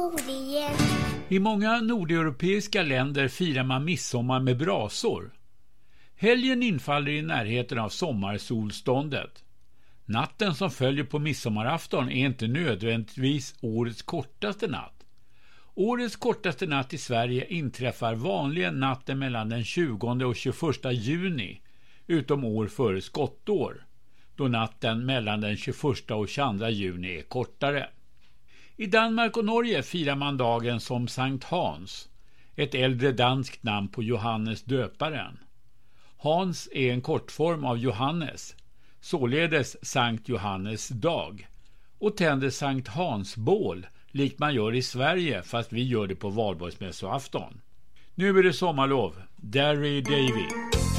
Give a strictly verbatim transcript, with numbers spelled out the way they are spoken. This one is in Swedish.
I många nordeuropeiska länder firar man midsommar med brasor. Helgen infaller i närheten av sommarsolståndet. Natten som följer på midsommarafton är inte nödvändigtvis årets kortaste natt. Årets kortaste natt i Sverige inträffar vanligen natten mellan den tjugonde och tjugoförsta juni, utom år före skottår, då natten mellan den tjugoförsta och tjugoandra juni är kortare. I Danmark och Norge firar man dagen som Sankt Hans, ett äldre danskt namn på Johannes döparen. Hans är en kortform av Johannes, således Sankt Johannes dag, och tänder Sankt Hans bål likt man gör i Sverige, fast vi gör det på valborgsmässoafton. Nu är det sommarlov. Derry Davy.